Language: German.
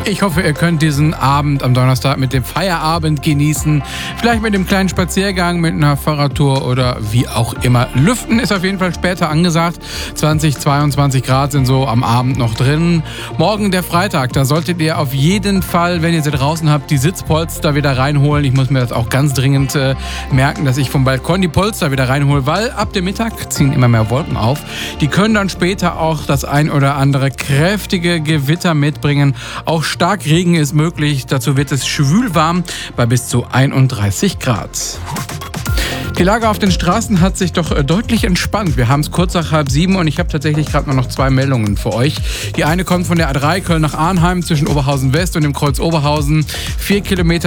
Ich hoffe, ihr könnt diesen Abend am Donnerstag mit dem Feierabend genießen. Vielleicht mit dem kleinen Spaziergang, mit einer Fahrradtour oder wie auch immer. Lüften ist auf jeden Fall später angesagt. 20, 22 Grad sind so am Abend noch drin. Morgen der Freitag, da solltet ihr auf jeden Fall, wenn ihr sie draußen habt, die Sitzpolster wieder reinholen. Ich muss mir das auch ganz dringend merken, dass ich vom Balkon die Polster wieder reinhole, weil ab dem Mittag ziehen immer mehr Wolken auf. Die können dann später auch das ein oder andere kräftige Gewitter mitbringen. Auch Starkregen ist möglich, dazu wird es schwülwarm bei bis zu 31 Grad. Die Lage auf den Straßen hat sich doch deutlich entspannt. Wir haben es kurz nach 6:30 und ich habe tatsächlich gerade noch 2 Meldungen für euch. Die eine kommt von der A3 Köln nach Arnheim zwischen Oberhausen West und dem Kreuz Oberhausen. 4 Kilometer